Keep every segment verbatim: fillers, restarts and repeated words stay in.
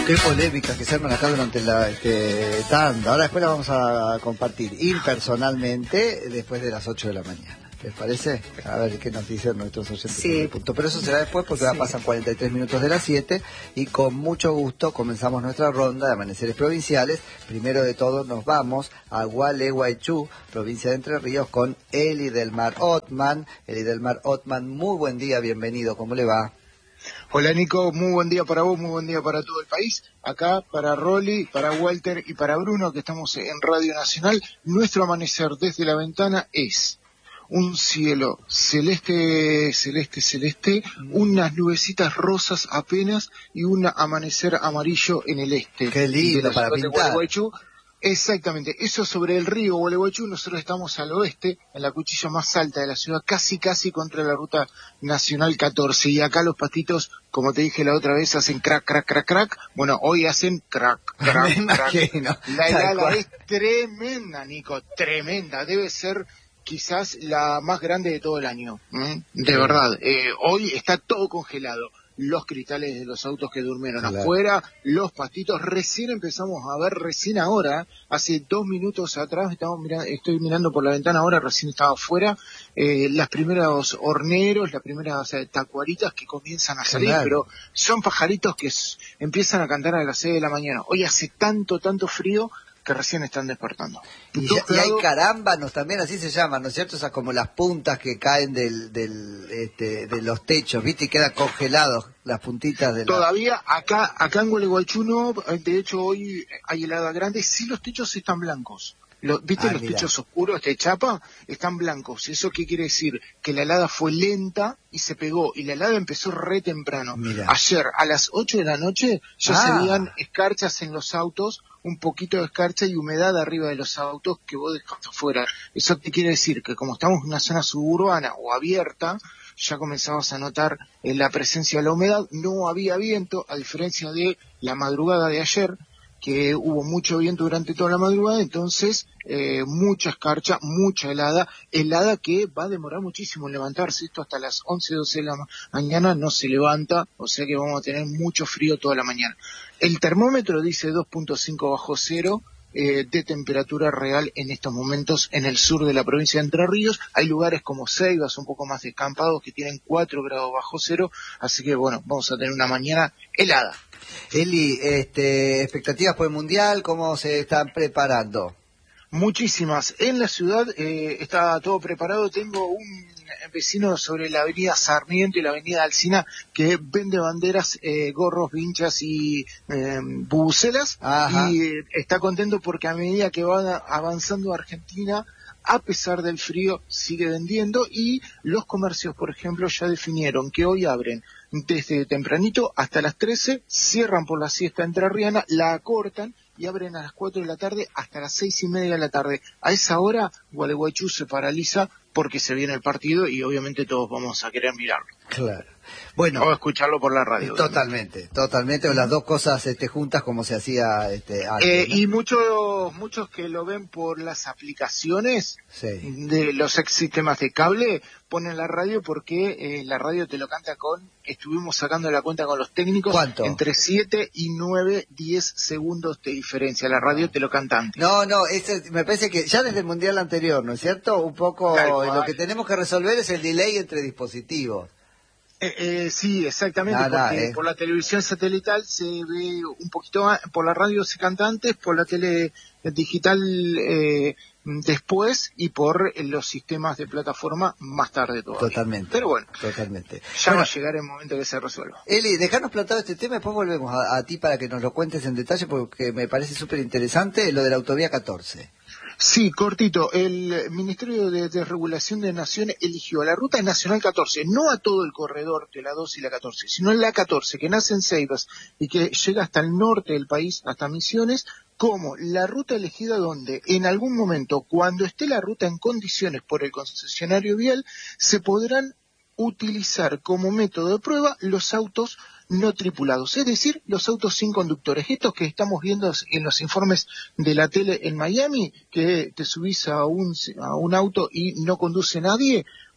Qué polémica que se arman acá durante la este, tanda. Ahora después la vamos a compartir impersonalmente después de las ocho de la mañana. ¿Les parece? A ver qué nos dicen nuestros oyentes. Sí. Punto. Pero eso será después porque sí. Ya pasan cuarenta y tres minutos de las siete y con mucho gusto comenzamos nuestra ronda de amaneceres provinciales. Primero de todo nos vamos a Gualeguaychú, provincia de Entre Ríos, con Eli del Mar Othman. Eli del Mar Othman, muy buen día, bienvenido, ¿cómo le va? Hola Nico, muy buen día para vos, muy buen día para todo el país. Acá para Rolly, para Walter y para Bruno, que estamos en Radio Nacional. Nuestro amanecer desde la ventana es un cielo celeste, celeste, celeste, unas nubecitas rosas apenas y un amanecer amarillo en el este. Qué lindo para pintar. Exactamente, eso sobre el río Gualeguaychú. Nosotros estamos al oeste, en la cuchilla más alta de la ciudad, casi casi contra la ruta nacional catorce, y acá los patitos, como te dije la otra vez, hacen crack, crack, crack, crack. Bueno, hoy hacen crack, crack, Me crack. imagino. La helada es tremenda, Nico, tremenda, debe ser quizás la más grande de todo el año, ¿eh? De verdad, eh, hoy está todo congelado. Los cristales de los autos que durmieron claro. afuera, los pastitos, recién empezamos a ver, recién ahora, hace dos minutos atrás, estamos mirando, estoy mirando por la ventana ahora, recién estaba afuera, eh, las primeros horneros, las primeras eh, tacuaritas que comienzan a salir, claro. Pero son pajaritos que s- empiezan a cantar a las seis de la mañana. Hoy hace tanto, tanto frío, que recién están despertando. Y, ya, y hay carámbanos también, así se llaman, ¿no es cierto? Esas como las puntas que caen del, del, este, de los techos, ¿viste? Y quedan congelados las puntitas de la... Todavía acá, acá en Gualeguaychú no, de hecho hoy hay helada grande, sí los techos están blancos. Lo, ¿Viste ah, los mira. techos oscuros de chapa? Están blancos. ¿Eso qué quiere decir? Que la helada fue lenta y se pegó. Y la helada empezó re temprano. Mira. Ayer, a las ocho de la noche, ya ah. se veían escarchas en los autos, un poquito de escarcha y humedad arriba de los autos que vos dejás afuera. ¿Eso qué quiere decir? Que como estamos en una zona suburbana o abierta, ya comenzamos a notar eh, la presencia de la humedad. No había viento, a diferencia de la madrugada de ayer, que hubo mucho viento durante toda la madrugada, entonces eh, mucha escarcha, mucha helada, helada que va a demorar muchísimo en levantarse. Esto hasta las once, doce de la ma- mañana no se levanta, o sea que vamos a tener mucho frío toda la mañana. El termómetro dice dos punto cinco bajo cero eh, de temperatura real en estos momentos en el sur de la provincia de Entre Ríos. Hay lugares como Ceibas, un poco más descampados, que tienen cuatro grados bajo cero, así que bueno, vamos a tener una mañana helada. Eli, este, expectativas por el Mundial, ¿cómo se están preparando? Muchísimas. En la ciudad eh, está todo preparado. Tengo un vecino sobre la avenida Sarmiento y la avenida Alsina que vende banderas, eh, gorros, vinchas y eh, bubucelas. Ajá. Y eh, está contento porque a medida que va avanzando Argentina, a pesar del frío, sigue vendiendo, y los comercios, por ejemplo, ya definieron que hoy abren desde tempranito hasta las trece, cierran por la siesta entrerriana, la acortan y abren a las cuatro de la tarde hasta las seis y media de la tarde. A esa hora Gualeguaychú se paraliza porque se viene el partido y obviamente todos vamos a querer mirarlo. Claro. Bueno, o escucharlo por la radio. Totalmente, obviamente. totalmente, o las dos cosas este, juntas como se hacía este, antes. Eh, ¿no? Y muchos muchos que lo ven por las aplicaciones sí. de los ex sistemas de cable, ponen la radio porque eh, la radio te lo canta con, estuvimos sacando la cuenta con los técnicos, ¿cuánto? Entre siete y nueve, diez segundos de diferencia, la radio te lo canta antes. No, no, eso me parece que ya desde el Mundial anterior, ¿no es cierto? Un poco lo que tenemos que resolver es el delay entre dispositivos. Eh, eh, sí, exactamente, Nada, porque eh. por la televisión satelital se ve un poquito más, por la radio se canta antes, por la tele digital eh, después y por los sistemas de plataforma más tarde todavía. Totalmente. Pero bueno, totalmente. ya bueno, va a llegar el momento que se resuelva. Eli, dejanos plantado este tema y después volvemos a, a ti para que nos lo cuentes en detalle porque me parece súper interesante lo de la autovía catorce. Sí, cortito. El Ministerio de Desregulación de Naciones eligió la ruta nacional catorce, no a todo el corredor de la dos y la catorce, sino en la catorce, que nace en Ceibas y que llega hasta el norte del país, hasta Misiones, como la ruta elegida donde en algún momento, cuando esté la ruta en condiciones por el concesionario vial, se podrán utilizar como método de prueba los autos no tripulados, es decir, los autos sin conductores, estos que estamos viendo en los informes de la tele en Miami, que te subís a un, a un auto y no conduce nadie.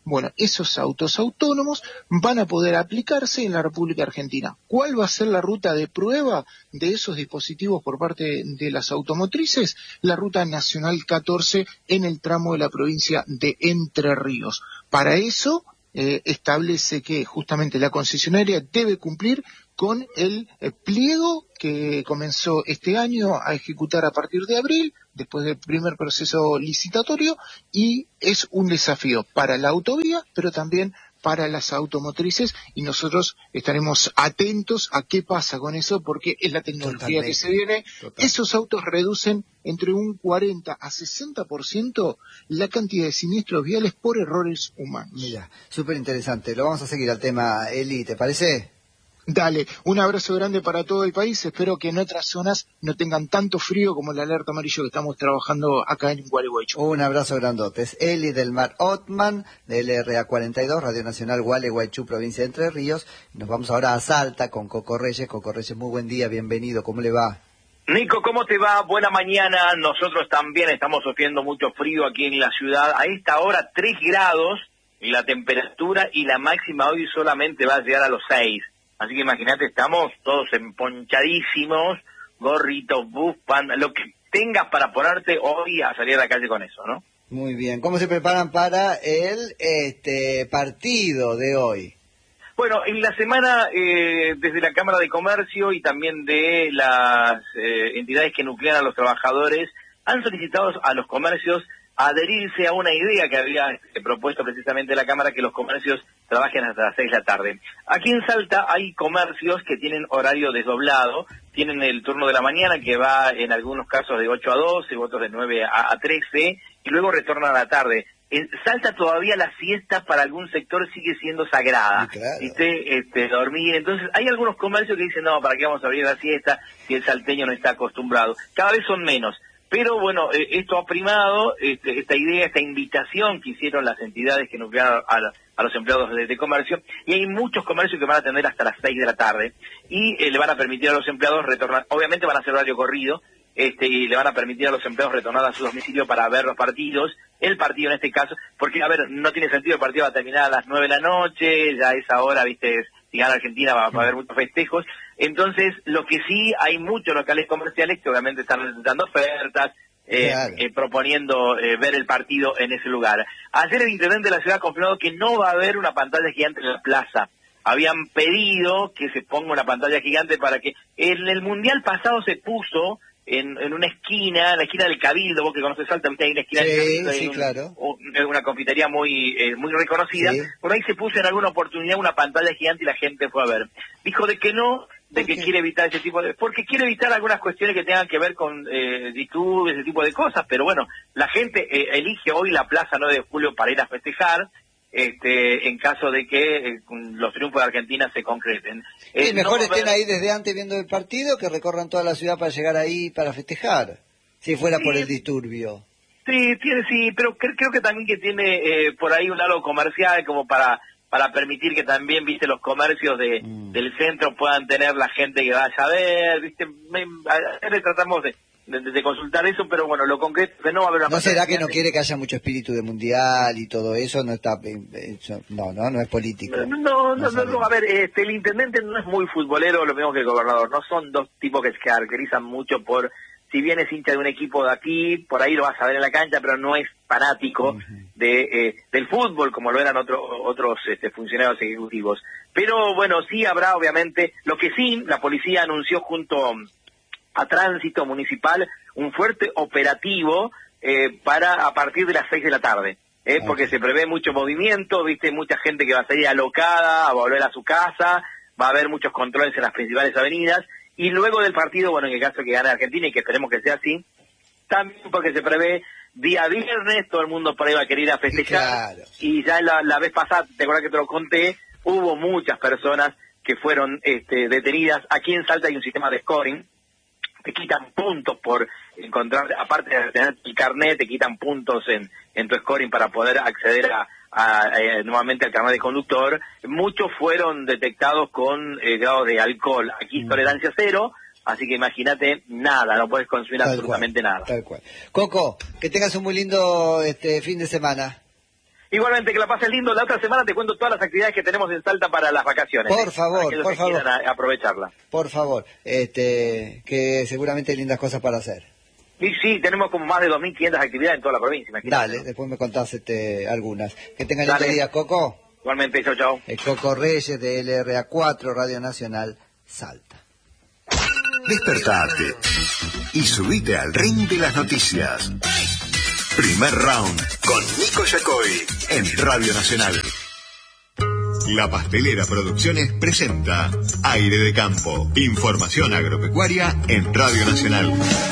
Bueno, esos autos autónomos van a poder aplicarse en la República Argentina. ¿Cuál va a ser la ruta de prueba de esos dispositivos por parte de las automotrices? La ruta nacional catorce en el tramo de la provincia de Entre Ríos. Para eso eh, establece que justamente la concesionaria debe cumplir con el eh, pliego que comenzó este año a ejecutar a partir de abril, después del primer proceso licitatorio, y es un desafío para la autovía, pero también para las automotrices, y nosotros estaremos atentos a qué pasa con eso, porque es la tecnología Totalmente. que se viene. Total. Esos autos reducen entre un cuarenta a sesenta por ciento la cantidad de siniestros viales por errores humanos. Mira, súper interesante. Lo vamos a seguir al tema, Eli, ¿te parece? Dale, un abrazo grande para todo el país. Espero que en otras zonas no tengan tanto frío como el alerta amarillo que estamos trabajando acá en Gualeguaychú. Un abrazo grandote. Es Eli del Mar Otman, de L R A cuarenta y dos, Radio Nacional Gualeguaychú, provincia de Entre Ríos. Nos vamos ahora a Salta con Coco Reyes. Coco Reyes, muy buen día, bienvenido. ¿Cómo le va? Nico, ¿cómo te va? Buena mañana. Nosotros también estamos sufriendo mucho frío aquí en la ciudad. A esta hora, tres grados la temperatura y la máxima hoy solamente va a llegar a los seis. Así que imagínate, estamos todos emponchadísimos, gorritos, buff, panda, lo que tengas para ponerte hoy a salir a la calle con eso, ¿no? Muy bien. ¿Cómo se preparan para el este partido de hoy? Bueno, en la semana, eh, desde la Cámara de Comercio y también de las eh, entidades que nuclean a los trabajadores, han solicitado a los comercios adherirse a una idea que había eh, propuesto precisamente la Cámara, que los comercios trabajen hasta las seis de la tarde. Aquí en Salta hay comercios que tienen horario desdoblado, tienen el turno de la mañana que va en algunos casos de ocho a doce, otros de nueve a trece, y luego retornan a la tarde. En Salta todavía la siesta para algún sector sigue siendo sagrada, sí, claro. ¿viste? Este, dormir. Entonces hay algunos comercios que dicen, no, ¿para qué vamos a abrir la siesta si el salteño no está acostumbrado? Cada vez son menos. Pero bueno, eh, esto ha primado, este, esta idea, esta invitación que hicieron las entidades que nuclearon a, la, a los empleados de, de comercio, y hay muchos comercios que van a atender hasta las seis de la tarde, y eh, le van a permitir a los empleados retornar, obviamente van a hacer horario corrido, este, y le van a permitir a los empleados retornar a su domicilio para ver los partidos, el partido en este caso, porque, a ver, no tiene sentido, el partido va a terminar a las nueve de la noche, ya a esa hora, viste, si gana Argentina va, va a haber muchos festejos. Entonces, lo que sí, hay muchos locales comerciales que obviamente están dando ofertas, eh, claro. eh, proponiendo eh, ver el partido en ese lugar. Ayer el intendente de la ciudad ha confirmado que no va a haber una pantalla gigante en la plaza. Habían pedido que se ponga una pantalla gigante para que... En el Mundial pasado se puso en, en una esquina, en la esquina del Cabildo, vos que conoces Salta, hay una esquina sí, del Cabildo, sí, un, claro. un, una confitería muy eh, muy reconocida, sí. Por ahí se puso en alguna oportunidad una pantalla gigante y la gente fue a ver. Dijo de que no, de que quiere evitar ese tipo de... Porque quiere evitar algunas cuestiones que tengan que ver con eh, disturbios, ese tipo de cosas, pero bueno, la gente eh, elige hoy la Plaza nueve de Julio para ir a festejar, este, en caso de que eh, los triunfos de Argentina se concreten. Eh, eh, mejor no estén ver... ahí desde antes viendo el partido que recorran toda la ciudad para llegar ahí para festejar, si fuera sí. por el disturbio. Sí, tiene, sí, pero cre creo que también que tiene eh, por ahí un lado comercial como para para permitir que también, viste, los comercios de mm. del centro puedan tener la gente que vaya a ver, viste, me, a, a, tratamos de, de, de consultar eso, pero bueno, lo concreto es que no va a haber una... ¿No será que no quiere que haya mucho espíritu de mundial y todo eso? No está, eso, no, no, no es político. No, no, no, no, no, a ver, este, el intendente no es muy futbolero, lo mismo que el gobernador, no son dos tipos que se caracterizan mucho por... Si bien es hincha de un equipo de aquí, por ahí lo vas a ver en la cancha, pero no es fanático uh-huh. de eh, del fútbol como lo eran otro, otros este, funcionarios ejecutivos. Pero bueno, sí habrá obviamente, lo que sí, la policía anunció junto a Tránsito Municipal un fuerte operativo eh, para a partir de las seis de la tarde. Eh, uh-huh. Porque se prevé mucho movimiento, viste, mucha gente que va a salir alocada, a volver a su casa, va a haber muchos controles en las principales avenidas. Y luego del partido, bueno, en el caso que gane Argentina, y que esperemos que sea así, también porque se prevé día viernes, todo el mundo por ahí va a querer ir a festejar, claro. Y ya la, la vez pasada, te acuerdas que te lo conté, hubo muchas personas que fueron este, detenidas. Aquí en Salta hay un sistema de scoring, te quitan puntos por encontrar, aparte de tener el carnet, te quitan puntos en, en tu scoring para poder acceder a A, a, nuevamente al carnet de conductor. Muchos fueron detectados con eh, grado de alcohol. Aquí es tolerancia cero, así que imagínate, nada, no puedes consumir tal absolutamente cual, nada. Tal cual. Coco, que tengas un muy lindo este fin de semana. Igualmente, que la pases lindo. La otra semana te cuento todas las actividades que tenemos en Salta para las vacaciones. Por ¿eh? favor, para por que favor. quieran a, aprovecharla. Por favor, este, que seguramente hay lindas cosas para hacer. Y sí, tenemos como más de dos mil quinientas actividades en toda la provincia. Imagínate. Dale, después me contás este, algunas. Que tengan Dale. lindo día, Coco. Igualmente, chau, chau. El Coco Reyes de L R A cuatro, Radio Nacional, Salta. Despertate y subite al ring de las noticias. Primer round con Nico Yacoy en Radio Nacional. La Pastelera Producciones presenta Aire de Campo. Información agropecuaria en Radio Nacional.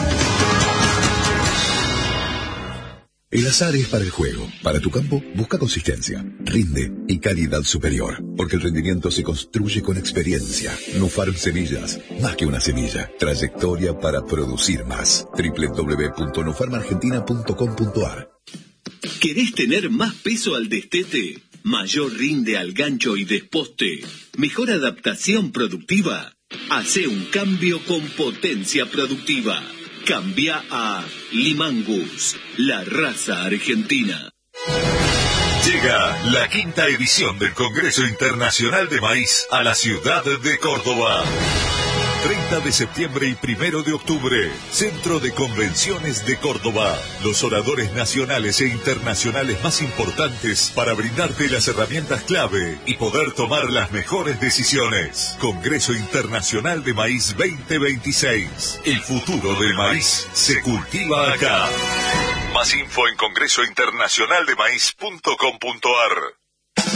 El azar es para el juego. Para tu campo, busca consistencia, rinde y calidad superior. Porque el rendimiento se construye con experiencia. Nufarm Semillas, más que una semilla. Trayectoria para producir más. doble u doble u doble u punto nufarm argentina punto com punto a r. ¿Querés tener más peso al destete? ¿Mayor rinde al gancho y desposte? ¿Mejor adaptación productiva? Hacé un cambio con potencia productiva. Cambia a Limangus, la raza argentina. Llega la quinta edición del Congreso Internacional de Maíz a la ciudad de Córdoba. treinta de septiembre y primero de octubre, Centro de Convenciones de Córdoba. Los oradores nacionales e internacionales más importantes para brindarte las herramientas clave y poder tomar las mejores decisiones. Congreso Internacional de Maíz veinte veintiséis. El futuro del maíz se cultiva acá. Más info en congreso internacional de maíz punto com punto a r.